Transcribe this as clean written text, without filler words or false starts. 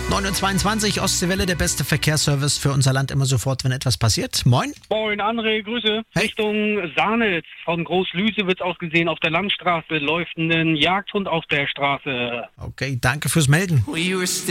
9:22 Ostseewelle, der beste Verkehrsservice für unser Land immer sofort, wenn etwas passiert. Moin. Moin, André, Grüße. Hey. Richtung Sahnitz von Groß-Lüsewitz aus gesehen. Auf der Landstraße läuft ein Jagdhund auf der Straße. Okay, danke fürs Melden.